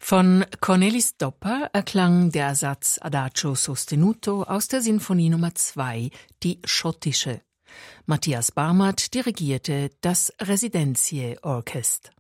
Von Cornelis Dopper erklang der Satz Adagio sostenuto aus der Sinfonie Nummer 2, die schottische. Matthias Barmert dirigierte das Residentie Orchest.